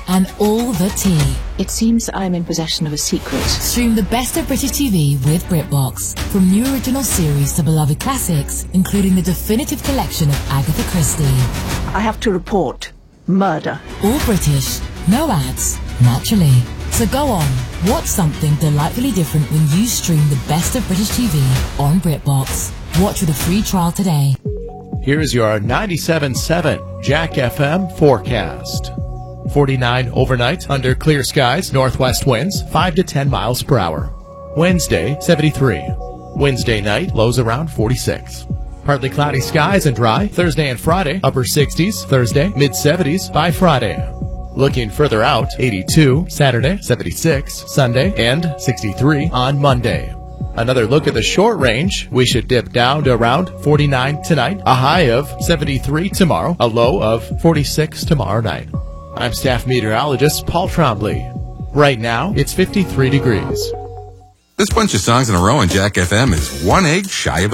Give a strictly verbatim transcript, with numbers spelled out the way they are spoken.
and all the tea. It seems I'm in possession of a secret. Stream the best of British T V with BritBox. From new original series to beloved classics, including the definitive collection of Agatha Christie. I have to report murder. All British, no ads, naturally. So go on, watch something delightfully different when you stream the best of British T V on BritBox. Watch with a free trial today. Here's your ninety-seven point seven Jack F M forecast. forty-nine overnight under clear skies, northwest winds five to ten miles per hour. Wednesday, seventy-three. Wednesday night, lows around forty-six. Partly cloudy skies and dry. Thursday and Friday, upper sixties. Thursday, mid seventies by Friday. Looking further out, eighty-two, Saturday, seventy-six, Sunday, and sixty-three on Monday. Another look at the short range. We should dip down to around forty-nine tonight, a high of seventy-three tomorrow, a low of forty-six tomorrow night. I'm staff meteorologist Paul Trombley. Right now, it's fifty-three degrees. This bunch of songs in a row on Jack F M is one egg shy of